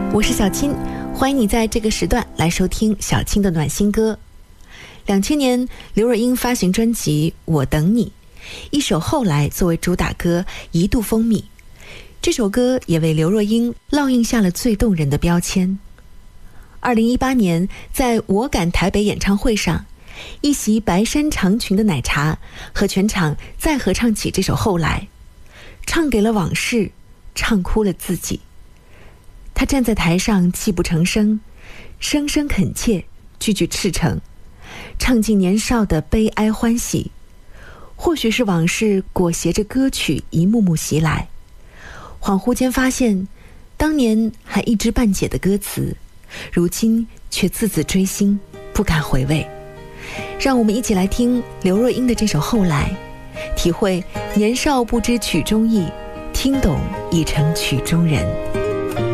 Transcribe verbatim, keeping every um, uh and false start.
我是小青，欢迎你在这个时段来收听小青的暖心歌。两千年，刘若英发行专辑《我等你》，一首《后来》作为主打歌一度风靡。这首歌也为刘若英烙印下了最动人的标签。二零一八年，在我赶台北演唱会上，一袭白衫长裙的奶茶和全场再合唱起这首《后来》，唱给了往事，唱哭了自己。他站在台上泣不成声，声声恳切，句句赤诚，唱尽年少的悲哀欢喜。或许是往事裹挟着歌曲一幕幕袭来，恍惚间发现当年还一知半解的歌词，如今却字字锥心，不敢回味。让我们一起来听刘若英的这首《后来》，体会年少不知曲中意，听懂已成曲中人。